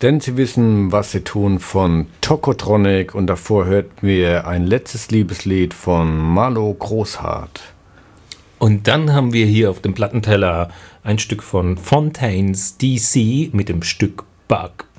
Denn sie wissen, was sie tun von Tokotronic und davor hörten wir ein letztes Liebeslied von Marlo Großhardt. Und dann haben wir hier auf dem Plattenteller ein Stück von Fontaines DC mit dem Stück Bug.